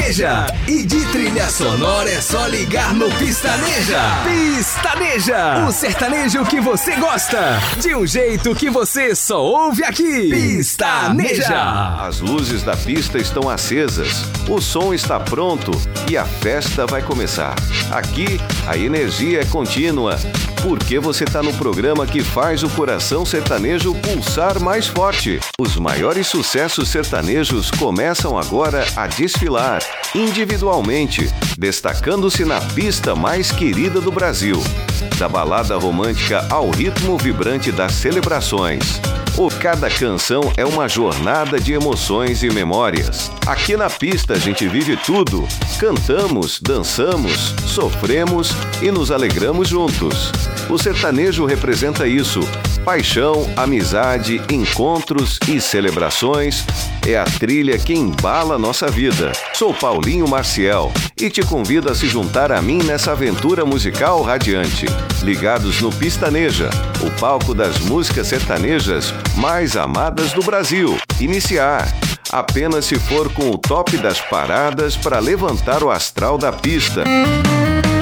Pistaneja. E de trilha sonora é só ligar no Pistaneja. Pistaneja, o sertanejo que você gosta, de um jeito que você só ouve aqui. Pistaneja. As luzes da pista estão acesas, o som está pronto e a festa vai começar. Aqui, a energia é contínua, porque você está no programa que faz o coração sertanejo pulsar mais forte. Os maiores sucessos sertanejos começam agora a desfilar, individualmente, destacando-se na pista mais querida do Brasil. Da balada romântica ao ritmo vibrante das celebrações. Cada canção é uma jornada de emoções e memórias. Aqui na pista a gente vive tudo. Cantamos, dançamos, sofremos e nos alegramos juntos. O sertanejo representa isso. Paixão, amizade, encontros e celebrações. É a trilha que embala nossa vida. Sou Paulinho Marciel e te convido a se juntar a mim nessa aventura musical radiante. Ligados no Pistaneja, o palco das músicas sertanejas mais amadas do Brasil. Iniciar. Apenas se for com o top das paradas para levantar o astral da pista.